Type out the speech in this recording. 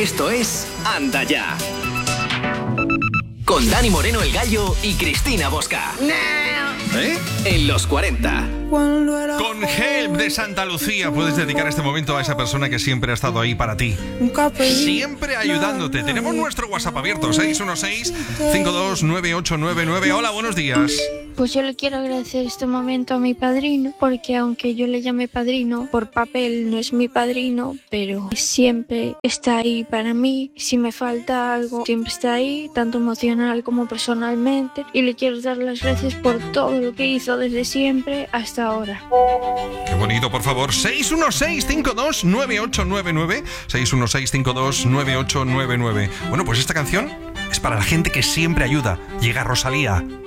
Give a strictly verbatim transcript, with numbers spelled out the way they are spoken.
Esto es Anda Ya. Con Dani Moreno el Gallo y Cristina Bosca. ¿Eh? En los cuarenta. Con Help de Santa Lucía puedes dedicar este momento a esa persona que siempre ha estado ahí para ti. Siempre ayudándote. Tenemos nuestro WhatsApp abierto, seis uno seis, cinco dos nueve ocho nueve nueve. Hola, buenos días. Pues yo le quiero agradecer este momento a mi padrino, porque aunque yo le llame padrino, por papel no es mi padrino, pero siempre está ahí para mí. Si me falta algo, siempre está ahí, tanto emocional como personalmente. Y le quiero dar las gracias por todo lo que hizo desde siempre hasta ahora. Qué bonito, por favor. seis uno seis, cinco dos nueve ocho nueve nueve. seis uno seis, cinco dos nueve ocho nueve nueve. Bueno, pues esta canción es para la gente que siempre ayuda. Llega Rosalía.